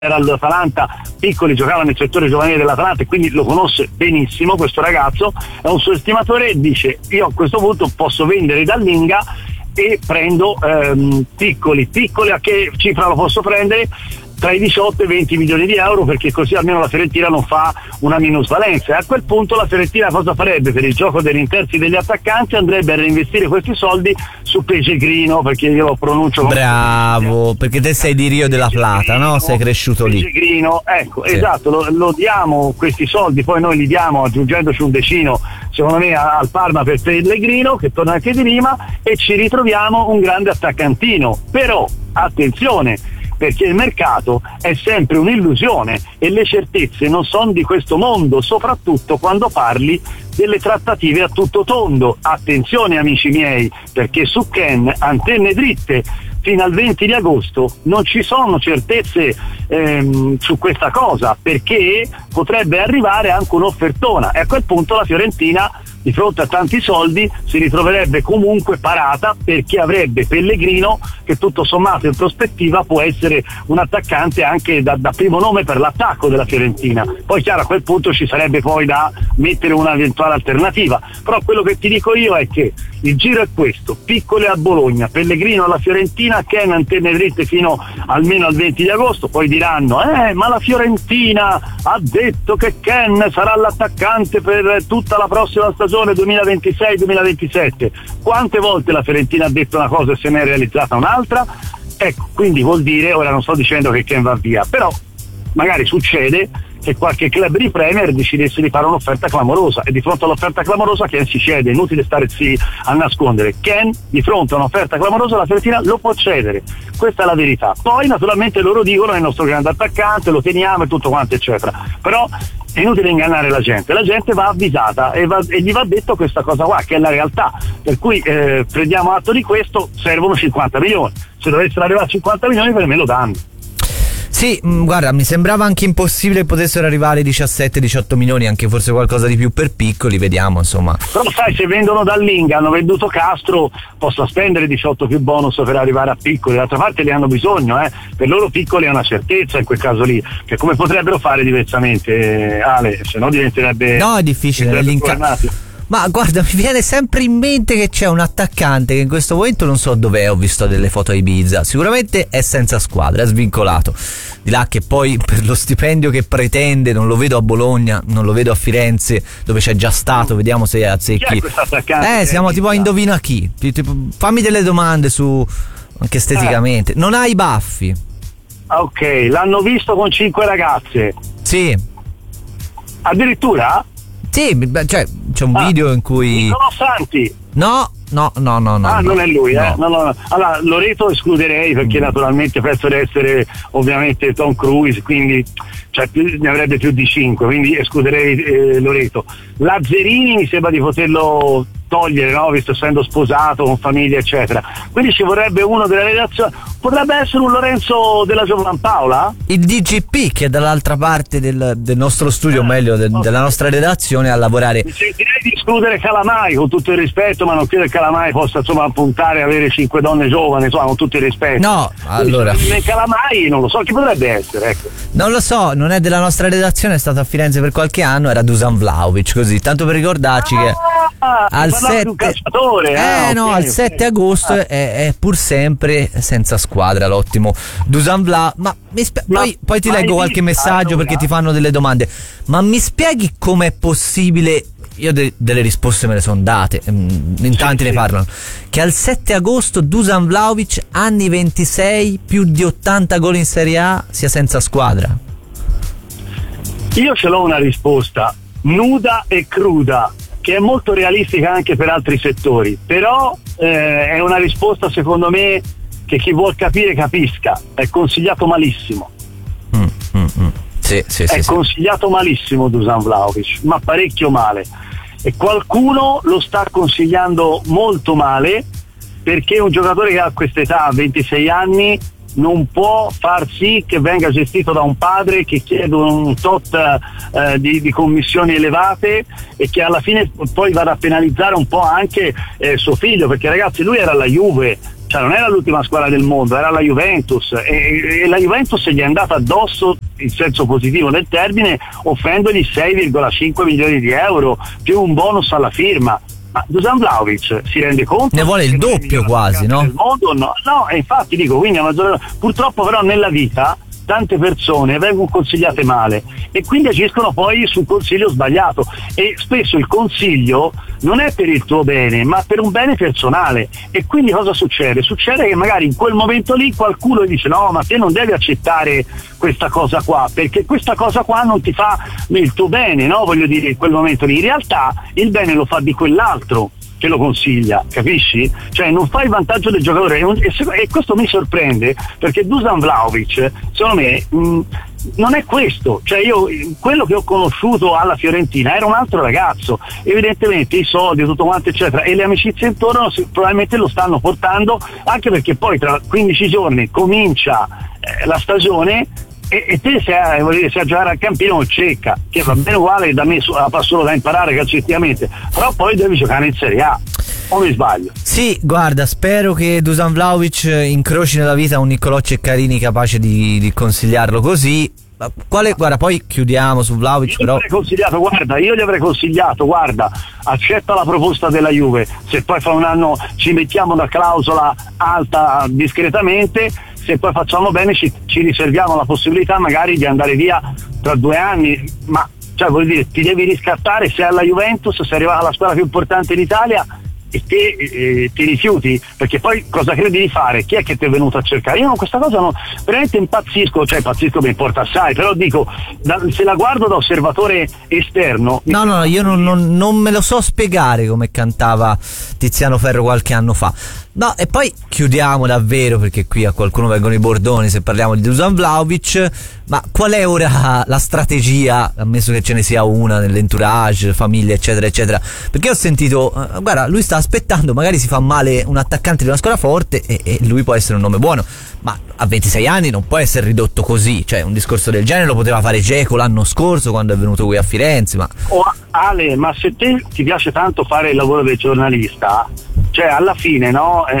era all'Atalanta, piccoli, giocava nel settore giovanile dell'Atalanta e quindi lo conosce benissimo questo ragazzo, è un suo estimatore e dice: io a questo punto posso vendere Dallinga e prendo piccoli, a che cifra lo posso prendere? Tra i 18 e i 20 milioni di euro, perché così almeno la Fiorentina non fa una minusvalenza. E a quel punto la Fiorentina cosa farebbe? Per il gioco degli interzi degli attaccanti andrebbe a reinvestire questi soldi su Pellegrino, perché io lo pronuncio come bravo, perché te sei di Rio della Plata, no? Sei cresciuto lì. Pellegrino, ecco, sì. Esatto, lo diamo questi soldi, poi noi li diamo aggiungendoci un decino, secondo me, al Parma per Pellegrino, che torna anche di Rima, e ci ritroviamo un grande attaccantino. Però, attenzione, perché il mercato è sempre un'illusione e le certezze non sono di questo mondo, soprattutto quando parli delle trattative a tutto tondo. Attenzione amici miei, perché su Ken, antenne dritte, fino al 20 di agosto non ci sono certezze su questa cosa, perché potrebbe arrivare anche un'offertona e a quel punto la Fiorentina, di fronte a tanti soldi, si ritroverebbe comunque parata, perché avrebbe Pellegrino, che tutto sommato in prospettiva può essere un attaccante anche da primo nome per l'attacco della Fiorentina. Poi chiaro, a quel punto ci sarebbe poi da mettere un'eventuale alternativa, però quello che ti dico io è che il giro è questo: Piccoli a Bologna, Pellegrino alla Fiorentina, Ken antenne dritte fino almeno al 20 di agosto, poi diranno ma la Fiorentina ha detto che Ken sarà l'attaccante per tutta la prossima stagione 2026-2027. Quante volte la Fiorentina ha detto una cosa e se ne è realizzata un'altra? Ecco, quindi vuol dire, ora non sto dicendo che Ken va via, però magari succede che qualche club di Premier decidesse di fare un'offerta clamorosa e di fronte all'offerta clamorosa Ken si cede. È inutile stare a nascondere. Ken di fronte a un'offerta clamorosa la Fiorentina lo può cedere, questa è la verità. Poi naturalmente loro dicono è il nostro grande attaccante, lo teniamo e tutto quanto eccetera, però è inutile ingannare la gente va avvisata e gli va detto questa cosa qua, che è la realtà, per cui prendiamo atto di questo. Servono 50 milioni, se dovessero arrivare a 50 milioni per me lo danno. Sì, guarda, mi sembrava anche impossibile che potessero arrivare 17-18 milioni, anche forse qualcosa di più per Piccoli, vediamo insomma. Però sai, se vendono Dallinga, hanno venduto Castro, possono spendere 18 più bonus per arrivare a Piccoli, d'altra parte li hanno bisogno, per loro Piccoli è una certezza in quel caso lì, che come potrebbero fare diversamente, Ale, se no diventerebbe... No, è difficile, ma guarda, mi viene sempre in mente che c'è un attaccante che in questo momento non so dov'è, ho visto delle foto a Ibiza, sicuramente è senza squadra, è svincolato, di là che poi per lo stipendio che pretende non lo vedo a Bologna, non lo vedo a Firenze dove c'è già stato, vediamo se azzecchi. Chi è questo attaccante? Siamo tipo a indovina chi, fammi delle domande su anche esteticamente. Non ha i baffi. Ok, l'hanno visto con 5 ragazze. Sì. Addirittura? Sì, cioè c'è un video in cui Nicolò Santi. No. Non è lui, no. No. Allora, Loreto escluderei, perché naturalmente penso di essere ovviamente Tom Cruise, quindi ne avrebbe più di 5, quindi escluderei Loreto. Lazzerini mi sembra di poterlo togliere, no? Visto essendo sposato, con famiglia eccetera, quindi ci vorrebbe uno della redazione. Potrebbe essere un Lorenzo della Giovanpaola? Il DGP, che è dall'altra parte del nostro studio, meglio della nostra redazione, a lavorare. Mi sentirei di escludere Calamai, con tutto il rispetto, ma non credo che Calamai possa insomma puntare a avere 5 donne giovani, insomma, con tutto il rispetto. No, allora Calamai non lo so chi potrebbe essere, ecco. Non lo so, non è della nostra redazione, è stato a Firenze per qualche anno, era Dusan Vlahovic, così, tanto per ricordarci che al 7 al 7 agosto è pur sempre senza squadra l'ottimo Dusan Vlahovic. Ma poi ti leggo qualche messaggio perché ti fanno delle domande. Ma mi spieghi com'è possibile? Io delle risposte me le sono date, in tanti ne parlano, che al 7 agosto Dusan Vlahovic, anni 26, più di 80 gol in Serie A, sia senza squadra. Io ce l'ho una risposta nuda e cruda, che è molto realistica anche per altri settori, però è una risposta secondo me che chi vuol capire capisca. È consigliato malissimo. Sì, consigliato malissimo Dusan Vlahovic, ma parecchio male, e qualcuno lo sta consigliando molto male, perché un giocatore che ha quest'età, 26 anni, non può far sì che venga gestito da un padre che chiede un tot di commissioni elevate e che alla fine poi vada a penalizzare un po' anche suo figlio, perché ragazzi lui era alla Juve, cioè non era l'ultima squadra del mondo, era la Juventus, e la Juventus gli è andata addosso in senso positivo del termine, offrendogli 6,5 milioni di euro più un bonus alla firma. Ma Dusan Vlahovic si rende conto? Ne vuole il doppio quasi, no? Del mondo? No, e infatti dico, quindi purtroppo però nella vita tante persone vengono consigliate male e quindi agiscono poi sul consiglio sbagliato, e spesso il consiglio non è per il tuo bene ma per un bene personale, e quindi cosa succede? Succede che magari in quel momento lì qualcuno dice no, ma te non devi accettare questa cosa qua perché questa cosa qua non ti fa il tuo bene, no? Voglio dire, in quel momento lì in realtà il bene lo fa di quell'altro che lo consiglia, capisci? Cioè non fai il vantaggio del giocatore, e questo mi sorprende perché Dusan Vlahovic secondo me non è questo, cioè io quello che ho conosciuto alla Fiorentina era un altro ragazzo, evidentemente i soldi, tutto quanto eccetera, e le amicizie intorno probabilmente lo stanno portando, anche perché poi tra 15 giorni comincia la stagione e te sei a giocare al campino cecca, che va bene uguale, da me fa solo da imparare calcisticamente, però poi devi giocare in Serie A, o mi sbaglio? Sì, guarda, spero che Dusan Vlahovic incroci nella vita un Niccolò Ceccarini capace di consigliarlo così. Guarda, poi chiudiamo su Vlahovic. Io gli avrei consigliato, guarda, accetta la proposta della Juve, se poi fra un anno ci mettiamo una clausola alta discretamente, se poi facciamo bene ci riserviamo la possibilità magari di andare via tra 2 anni, ma cioè vuol dire ti devi riscattare, sei alla Juventus, sei arrivata alla squadra più importante d'Italia e te ti rifiuti, perché poi cosa credi di fare? Chi è che ti è venuto a cercare? Io questa cosa veramente impazzisco, mi importa assai, però dico, se la guardo da osservatore esterno io non me lo so spiegare come cantava Tiziano Ferro qualche anno fa. No, e poi chiudiamo davvero, perché qui a qualcuno vengono i bordoni se parliamo di Dusan Vlahovic. Ma qual è ora la strategia, ammesso che ce ne sia una nell'entourage, famiglia eccetera eccetera? Perché ho sentito, guarda, lui sta aspettando, magari si fa male un attaccante di una squadra forte e lui può essere un nome buono, ma a 26 anni non può essere ridotto così, cioè un discorso del genere lo poteva fare Dzeko l'anno scorso quando è venuto qui a Firenze. Ale, ma se te ti piace tanto fare il lavoro del giornalista, cioè alla fine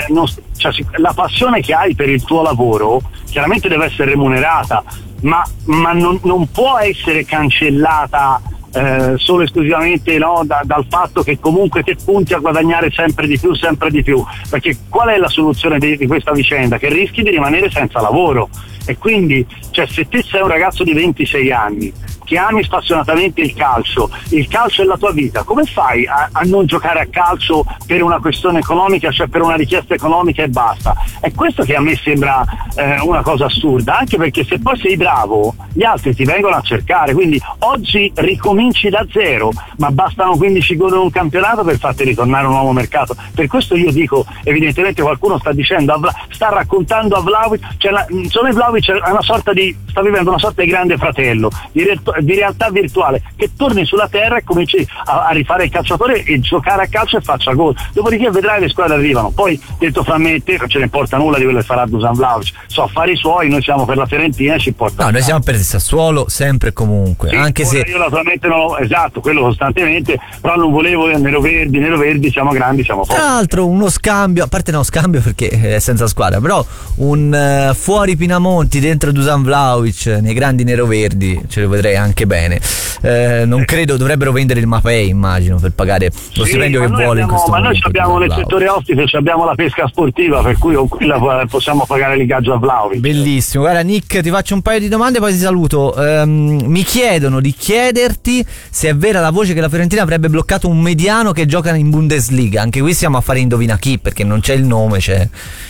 la passione che hai per il tuo lavoro chiaramente deve essere remunerata, ma non può essere cancellata solo esclusivamente dal fatto che comunque te punti a guadagnare sempre di più, perché qual è la soluzione di questa vicenda? Che rischi di rimanere senza lavoro, e quindi se te sei un ragazzo di 26 anni che ami spassionatamente il calcio è la tua vita, come fai a non giocare a calcio per una questione economica, cioè per una richiesta economica e basta? È questo che a me sembra una cosa assurda, anche perché se poi sei bravo gli altri ti vengono a cercare, quindi oggi ricominci da zero, ma bastano 15 gol in un campionato per farti ritornare a un nuovo mercato. Per questo io dico, evidentemente qualcuno sta raccontando a Vlahovic, insomma Vlahovic sta vivendo una sorta di grande fratello, di realtà virtuale, che torni sulla terra e cominci a rifare il calciatore e giocare a calcio e faccia gol, dopodiché vedrai le squadre arrivano. Poi detto fra me e te non ce ne importa nulla di quello che farà Dusan Vlahovic, so affari suoi, noi siamo per la Fiorentina, ci importa. No, noi siamo per il Sassuolo sempre e comunque, sì, anche se io naturalmente quello costantemente, però non volevo neroverdi, siamo grandi, siamo forti. Tra l'altro uno scambio, a parte scambio perché è senza squadra, però un fuori Pinamonti dentro Dusan Vlahovic nei grandi neroverdi ce lo vedrei anche bene. Non credo dovrebbero vendere il Mapei, immagino, per pagare lo stipendio che vuole in questo momento. Ma noi abbiamo nel settore ostiche, abbiamo la pesca sportiva, per cui con quella possiamo pagare l'ingaggio a Vlahovic. Bellissimo. Guarda Nick, ti faccio un paio di domande poi ti saluto. Mi chiedono di chiederti se è vera la voce che la Fiorentina avrebbe bloccato un mediano che gioca in Bundesliga. Anche qui siamo a fare indovina chi, perché non c'è il nome, c'è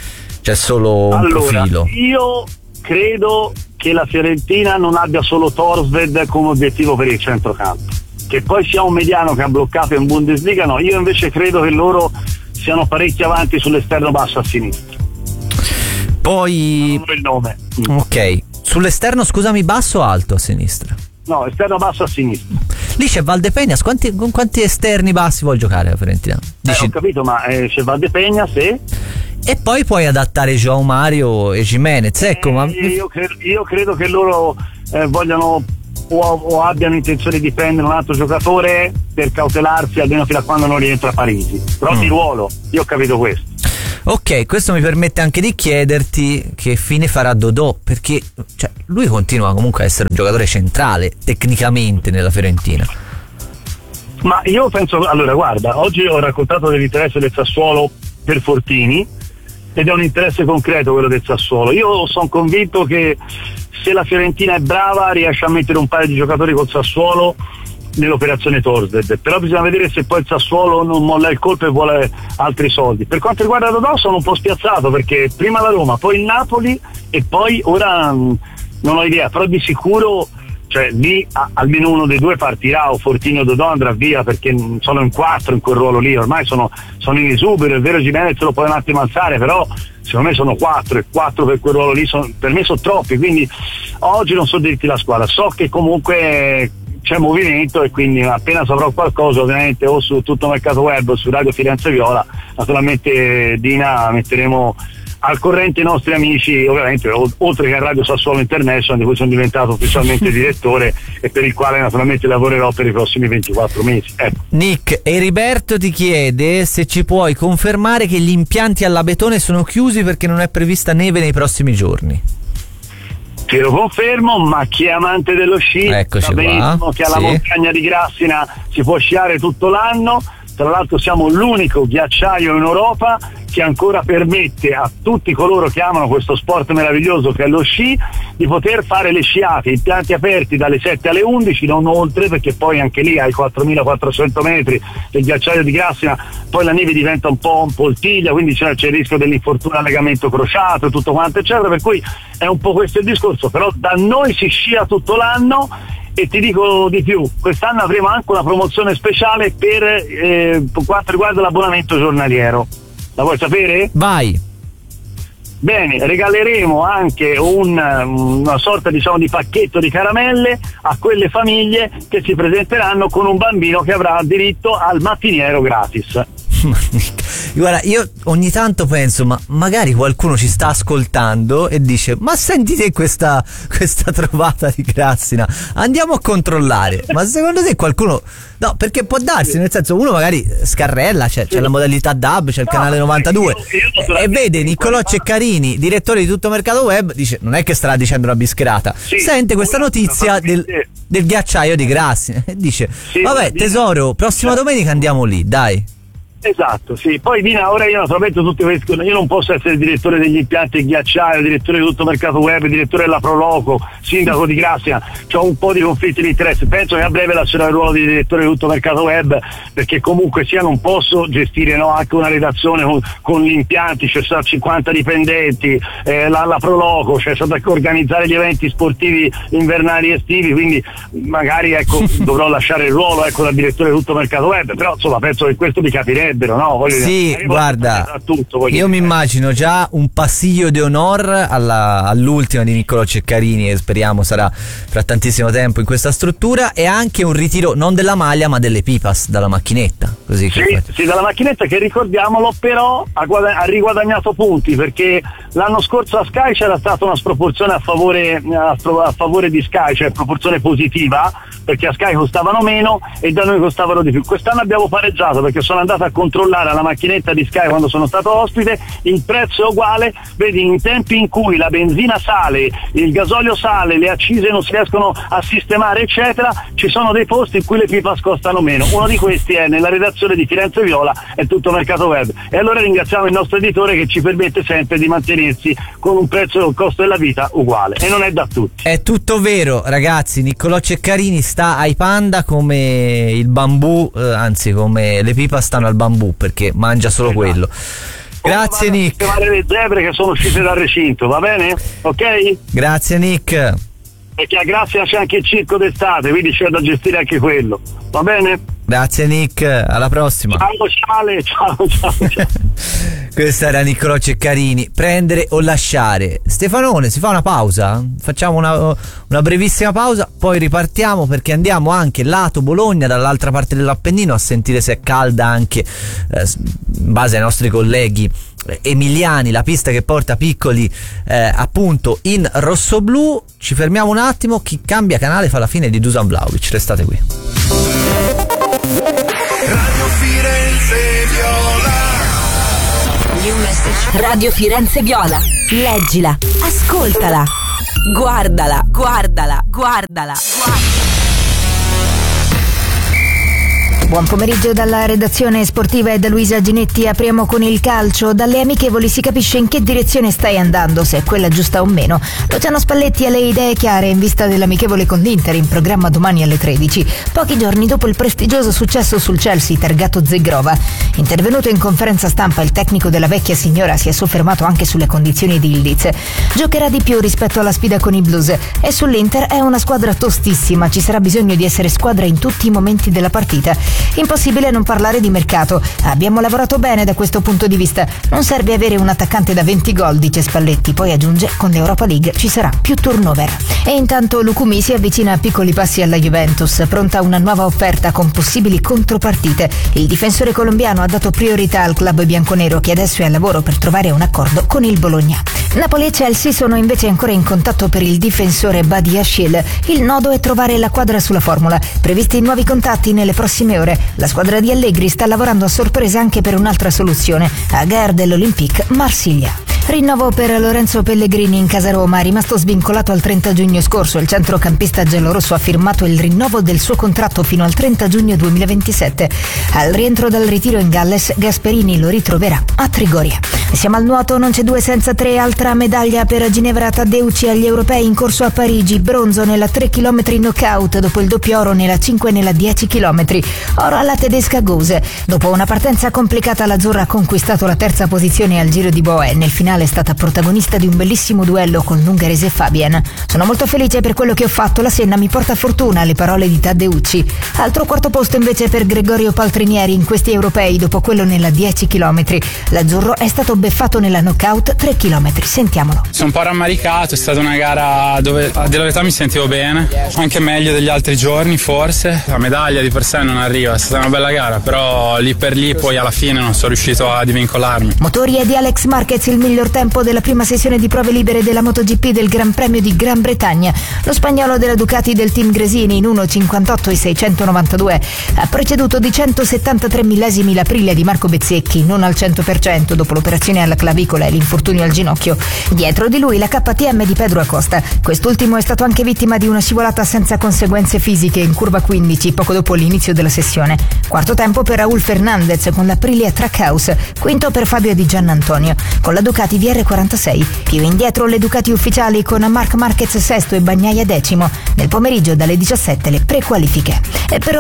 solo un profilo. Io credo che la Fiorentina non abbia solo Torved come obiettivo per il centrocampo, che poi sia un mediano che ha bloccato in Bundesliga, no, io invece credo che loro siano parecchio avanti sull'esterno basso a sinistra. Poi non ho il nome. Ok, sull'esterno scusami, basso o alto a sinistra? No, esterno basso a sinistra. Lì c'è Valdepeñas, con quanti esterni bassi vuol giocare la Fiorentina? Ho capito, ma c'è Valdepeñas e poi puoi adattare João Mario e Giménez, ecco. Ma io credo che loro vogliano o abbiano intenzione di prendere un altro giocatore per cautelarsi almeno fino a quando non rientra Parisi, però di ruolo, io ho capito questo. Ok, questo mi permette anche di chiederti che fine farà Dodò, perché lui continua comunque a essere un giocatore centrale tecnicamente nella Fiorentina. Ma io penso, allora guarda, oggi ho raccontato dell'interesse del Sassuolo per Fortini ed è un interesse concreto quello del Sassuolo. Io sono convinto che se la Fiorentina è brava riesce a mettere un paio di giocatori col Sassuolo nell'operazione Torstad, però bisogna vedere se poi il Sassuolo non molla il colpo e vuole altri soldi. Per quanto riguarda Dodò sono un po' spiazzato, perché prima la Roma, poi il Napoli e poi ora non ho idea, però di sicuro lì almeno uno dei due partirà, o Fortini o Dodò andrà via, perché sono in 4 in quel ruolo lì, ormai sono in esubero. È vero, Gimenez lo puoi un attimo alzare, però secondo me sono 4 e 4 per quel ruolo lì per me sono troppi, quindi oggi non so dirti la squadra, so che comunque c'è movimento e quindi appena saprò qualcosa, ovviamente o su Tutto Mercato Web o su Radio Firenze Viola, naturalmente Dina metteremo al corrente i nostri amici, ovviamente, oltre che a Radio Sassuolo International, di cui sono diventato ufficialmente direttore e per il quale naturalmente lavorerò per i prossimi 24 mesi. Nick, Eriberto ti chiede se ci puoi confermare che gli impianti all'Abetone sono chiusi perché non è prevista neve nei prossimi giorni. Te lo confermo, ma chi è amante dello sci sa benissimo che alla montagna di Grassina si può sciare tutto l'anno. Tra l'altro siamo l'unico ghiacciaio in Europa che ancora permette a tutti coloro che amano questo sport meraviglioso che è lo sci di poter fare le sciate, impianti aperti dalle 7 alle 11, non oltre, perché poi anche lì ai 4.400 metri del ghiacciaio di Grassina poi la neve diventa un po' un poltiglia, quindi c'è il rischio dell'infortunio al legamento crociato e tutto quanto eccetera, per cui è un po' questo il discorso. Però da noi si scia tutto l'anno. E ti dico di più, quest'anno avremo anche una promozione speciale per quanto riguarda l'abbonamento giornaliero. La vuoi sapere? Vai. Bene, regaleremo anche una sorta di pacchetto di caramelle a quelle famiglie che si presenteranno con un bambino che avrà diritto al mattiniero gratis. Guarda, io ogni tanto penso, ma magari qualcuno ci sta ascoltando e dice: ma senti te questa trovata di Grassina, andiamo a controllare. Ma secondo te qualcuno... No, perché può darsi, nel senso, uno magari scarrella, c'è la modalità DAB, c'è il canale 92 e vede Niccolò Ceccarini, direttore di Tutto Mercato Web, dice: non è che starà dicendo una bischerata, sente questa notizia del ghiacciaio di Grassina e dice: vabbè tesoro, prossima domenica andiamo lì, dai. Esatto, sì. Poi Dina, ora io naturalmente tutti questi, io non posso essere direttore degli impianti ghiacciaio, direttore di Tutto Mercato Web, direttore della Proloco, sindaco di Grassina, c'ho un po' di conflitti di interesse. Penso che a breve lascerò il ruolo di direttore di Tutto Mercato Web, perché comunque sia non posso gestire anche una redazione con gli impianti, c'è stato 50 dipendenti, la Proloco, c'è stato anche organizzare gli eventi sportivi invernali e estivi, quindi magari dovrò lasciare il ruolo da direttore di Tutto Mercato Web, però insomma penso che questo mi capirebbe. No? Sì, guarda, io mi immagino già un passiglio di onor all'ultima di Niccolò Ceccarini, e speriamo sarà fra tantissimo tempo in questa struttura, e anche un ritiro non della maglia ma delle pipas dalla macchinetta, così sì, dalla macchinetta, che ricordiamolo però ha riguadagnato punti, perché l'anno scorso a Sky c'era stata una sproporzione a favore di Sky, cioè proporzione positiva, perché a Sky costavano meno e da noi costavano di più. Quest'anno abbiamo pareggiato, perché sono andato a controllare alla macchinetta di Sky quando sono stato ospite, il prezzo è uguale. Vedi, in tempi in cui la benzina sale, il gasolio sale, le accise non si riescono a sistemare eccetera, ci sono dei posti in cui le pipas costano meno. Uno di questi è nella redazione di Firenze Viola e Tutto Mercato Web, e allora ringraziamo il nostro editore che ci permette sempre di mantenersi con un prezzo e costo della vita uguale, e non è da tutti. È tutto vero, ragazzi. Niccolò Ceccarini sta ai panda come il bambù, anzi come le pipas stanno al bambù, perché mangia solo quello. Grazie Nick. Le zebre che sono uscite dal recinto, va bene? Ok? Grazie Nick. Perché a Grazia c'è anche il circo d'estate, quindi c'è da gestire anche quello, va bene? Grazie Nick, alla prossima. Ciao. Questo era Niccolò Ceccarini. Prendere o lasciare. Stefanone, si fa una pausa? Facciamo una brevissima pausa, poi ripartiamo, perché andiamo anche lato Bologna, dall'altra parte dell'Appennino, a sentire se è calda anche in base ai nostri colleghi emiliani, la pista che porta Piccoli appunto in rossoblu. Ci fermiamo un attimo, chi cambia canale fa la fine di Dusan Vlahovic. Restate qui. Radio Firenze Viola. Radio Firenze Viola. Leggila, ascoltala, guardala. Buon pomeriggio dalla redazione sportiva e da Luisa Ginetti. Apriamo con il calcio. Dalle amichevoli si capisce in che direzione stai andando, se è quella giusta o meno. Luciano Spalletti ha le idee chiare in vista dell'amichevole con l'Inter in programma domani alle 13, pochi giorni dopo il prestigioso successo sul Chelsea targato Zegrova. Intervenuto in conferenza stampa, il tecnico della vecchia signora si è soffermato anche sulle condizioni di Ildiz. Giocherà di più rispetto alla sfida con i Blues e sull'Inter è una squadra tostissima, ci sarà bisogno di essere squadra in tutti i momenti della partita. Impossibile non parlare di mercato. Abbiamo lavorato bene da questo punto di vista. Non serve avere un attaccante da 20 gol, dice Spalletti. Poi aggiunge: con l'Europa League ci sarà più turnover. E intanto Lukumi si avvicina a piccoli passi alla Juventus, pronta una nuova offerta con possibili contropartite. Il difensore colombiano ha dato priorità al club bianconero, che adesso è al lavoro per trovare un accordo con il Bologna. Napoli e Chelsea sono invece ancora in contatto per il difensore Badiashile. Il nodo è trovare la quadra sulla formula. Previsti nuovi contatti nelle prossime ore. La squadra di Allegri sta lavorando a sorpresa anche per un'altra soluzione, a gare dell'Olympique Marsiglia. Rinnovo per Lorenzo Pellegrini in casa Roma, rimasto svincolato al 30 giugno scorso. Il centrocampista giallorosso ha firmato il rinnovo del suo contratto fino al 30 giugno 2027. Al rientro dal ritiro in Galles, Gasperini lo ritroverà a Trigoria. Siamo al nuoto, non c'è 2 senza 3, altra medaglia per Ginevra Taddeucci agli europei in corso a Parigi, bronzo nella 3 km knockout dopo il doppio oro nella 5 e nella 10 km. Oro alla tedesca Gose. Dopo una partenza complicata, l'azzurra ha conquistato la terza posizione al Giro di Boe. Nel finale è stata protagonista di un bellissimo duello con l'ungherese Fabian. Sono molto felice per quello che ho fatto, la Senna mi porta fortuna, le parole di Taddeucci. Altro quarto posto invece per Gregorio Paltrinieri in questi europei dopo quello nella 10 km. L'azzurro è stato beffato nella knockout 3 km. Sentiamolo. Sono un po' rammaricato, è stata una gara dove a dire la verità mi sentivo bene, anche meglio degli altri giorni forse. La medaglia di per sé non arriva, è stata una bella gara, però lì per lì poi alla fine non sono riuscito a divincolarmi. Motori e di Alex Marquez il miglior tempo della prima sessione di prove libere della MotoGP del Gran Premio di Gran Bretagna. Lo spagnolo della Ducati del team Gresini in 1.58 e 692 ha preceduto di 173 millesimi l'Aprilia di Marco Bezzecchi, non al 100% dopo l'operazione alla clavicola e l'infortunio al ginocchio. Dietro di lui la KTM di Pedro Acosta. Quest'ultimo è stato anche vittima di una scivolata senza conseguenze fisiche in curva 15 poco dopo l'inizio della sessione. Quarto tempo per Raúl Fernandez con l'Aprilia Trackhouse, quinto per Fabio Di Giannantonio con la Ducati VR46. Più indietro le Ducati ufficiali con Marc Marquez sesto e Bagnaia decimo. Nel pomeriggio dalle 17 le prequalifiche. E per